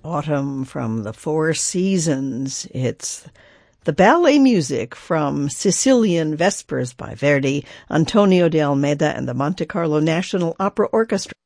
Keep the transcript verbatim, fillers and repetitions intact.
Autumn from the Four Seasons. It's the ballet music from Sicilian Vespers by Verdi, Antonio de Almeida, and the Monte Carlo National Opera Orchestra.